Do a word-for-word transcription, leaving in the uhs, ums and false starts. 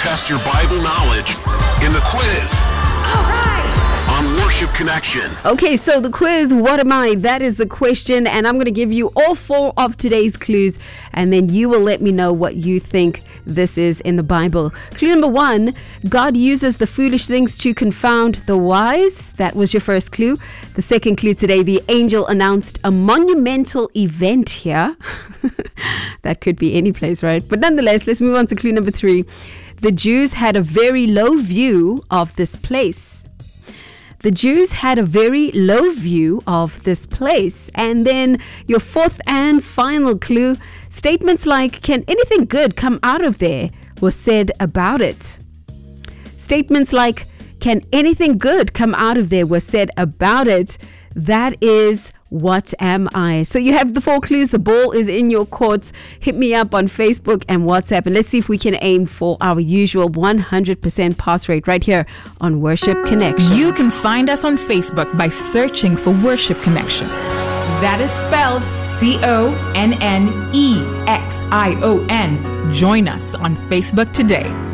test your Bible knowledge in the quiz. All right. On Worship Connection. Okay, so the quiz, what am I? That is the question, and I'm going to give you all four of today's clues, and then you will let me know what you think this is in the Bible. Clue number one, God uses the foolish things to confound the wise. That was your first clue. The second clue today, the angel announced a monumental event here. That could be any place, right? But nonetheless, let's move on to clue number three. The Jews had a very low view of this place. The Jews had a very low view of this place. And then your fourth and final clue, statements like, can anything good come out of there, were said about it. Statements like, can anything good come out of there, were said about it. That is What Am I? So you have the four clues. The ball is in your court. Hit me up on Facebook and WhatsApp, and let's see if we can aim for our usual one hundred percent pass rate right here on Worship Connection. You can find us on Facebook by searching for Worship Connection. That is spelled C O N N E X I O N. Join us on Facebook today.